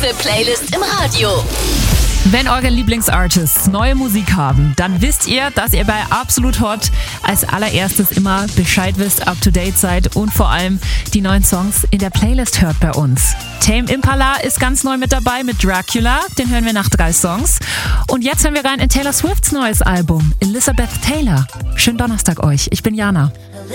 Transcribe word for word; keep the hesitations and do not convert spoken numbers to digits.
exklusive Playlist im Radio. Wenn eure Lieblingsartists neue Musik haben, dann wisst ihr, dass ihr bei Absolut Hot als allererstes immer Bescheid wisst, up-to-date seid und vor allem die neuen Songs in der Playlist hört bei uns. Tame Impala ist ganz neu mit dabei mit Dracula, den hören wir nach drei Songs. Und jetzt hören wir rein in Taylor Swifts neues Album, Elizabeth Taylor. Schönen Donnerstag euch, ich bin Jana.